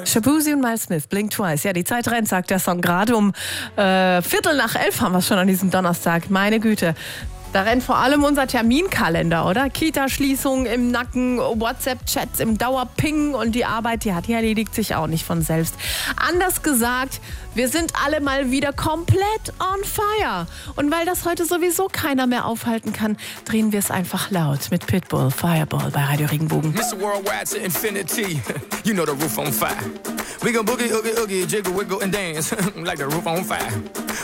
Shaboozey und Miles Smith, Blink Twice. Ja, die Zeit rennt, sagt der Song. Gerade um 11:15 haben wir es schon an diesem Donnerstag. Meine Güte. Da rennt vor allem unser Terminkalender, oder? Kita-Schließungen im Nacken, WhatsApp-Chats im Dauerping und die Arbeit, die erledigt sich auch nicht von selbst. Anders gesagt, wir sind alle mal wieder komplett on fire. Und weil das heute sowieso keiner mehr aufhalten kann, drehen wir es einfach laut mit Pitbull, Fireball bei Radio Regenbogen. Mr. Worldwide to infinity, you know the roof on fire. We gon' boogie, oogie, oogie, jiggle, wiggle and dance like the roof on fire.